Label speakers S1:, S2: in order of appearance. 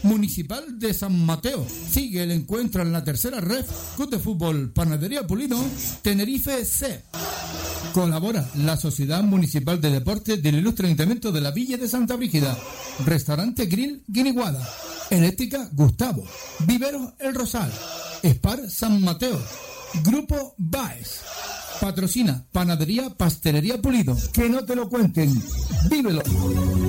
S1: Municipal de San Mateo. Sigue el encuentro en la tercera ref. Club de Fútbol Panadería Pulido, Tenerife C. Colabora la Sociedad Municipal de Deportes del Ilustre Ayuntamiento de la Villa de Santa Brígida. Restaurante Grill Guiniguada. Eléctrica Gustavo. Viveros El Rosal. Spar San Mateo. Grupo Baez. Patrocina Panadería Pastelería Pulido. Que no te lo cuenten. Vívelo.